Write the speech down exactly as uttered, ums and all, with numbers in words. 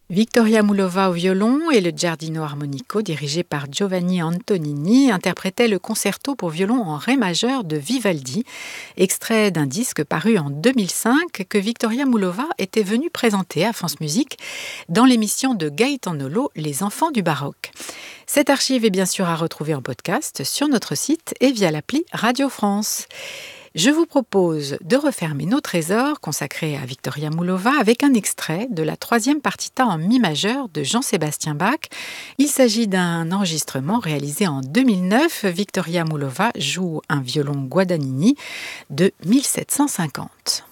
Victoria Moulova au violon et le Giardino Armonico, dirigé par Giovanni Antonini, interprétaient le concerto pour violon en ré majeur de Vivaldi, extrait d'un disque paru en deux mille cinq que Victoria Moulova était venue présenter à France Musique dans l'émission de Gaëtan Nolot, Les Enfants du Baroque. Cette archive est bien sûr à retrouver en podcast sur notre site et via l'appli Radio France. Je vous propose de refermer nos trésors consacrés à Victoria Moulova avec un extrait de la troisième partita en mi majeur de Jean-Sébastien Bach. Il s'agit d'un enregistrement réalisé en deux mille neuf. Victoria Moulova joue un violon Guadagnini de mille sept cent cinquante.